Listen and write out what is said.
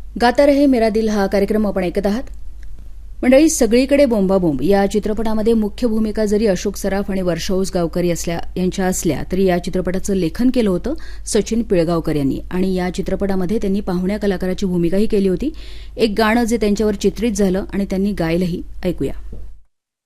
गाता रहे मेरा दिल हा कार्यक्रम आपण ऐकत आहात. मंडळी, सगळीकडे बोंबाबोंब या चित्रपटामध्ये मुख्य भूमिका जरी अशोक सराफ आणि वर्षा उसगावकर यांच्या असल्या तरी या चित्रपटाचं लेखन केलं होतं सचिन पिळगावकर यांनी आणि या चित्रपटामध्ये त्यांनी पाहुण्या कलाकाराची भूमिकाही केली होती. एक गाणं जे त्यांच्यावर चित्रित झालं आणि त्यांनी गायलंही, ऐकूया.